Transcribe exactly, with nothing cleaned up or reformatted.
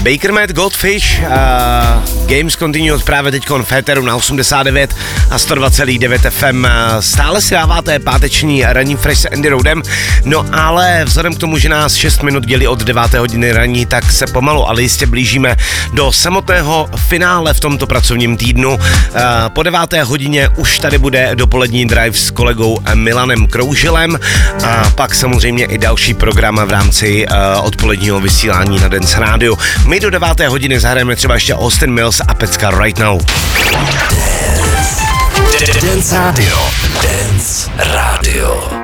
Bakermat, Goldfish, uh, Games Continued právě teďkon v Féteru na osmdesát devět a sto dva celá devět F M. Stále si dáváte páteční ranní fresh s Andy Roadem, no ale vzhledem k tomu, že nás šest minut dělí od deváté hodiny ranní, tak se pomalu ale jistě blížíme do samotného finále v tomto pracovním týdnu. Uh, po deváté hodině už tady bude dopolední drive s kolegou Milanem Kroužilem a pak samozřejmě i další program v rámci uh, odpoledního vysílání na Dance Radio. My do deváté hodiny zahrajeme třeba ještě Austin Mills a Pecka Right Now. Dance Radio. Dance Radio.